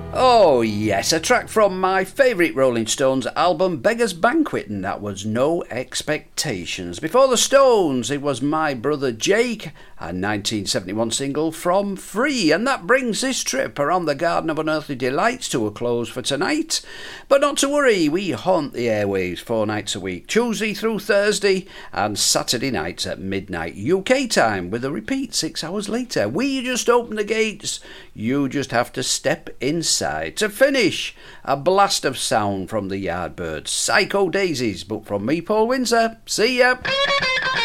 Oh yes, a track from my favourite Rolling Stones album Beggar's Banquet, and that was No Expectations. Before the Stones, it was My Brother Jake, a 1971 single from Free, and that brings this trip around the Garden of Unearthly Delights to a close for tonight. But not to worry, we haunt the airwaves 4 nights a week, Tuesday through Thursday and Saturday nights at midnight UK time, with a repeat 6 hours later. We just open the gates, you just have to step inside. To finish, a blast of sound from the Yardbirds, Psycho Daisies, but from me, Paul Windsor. See ya!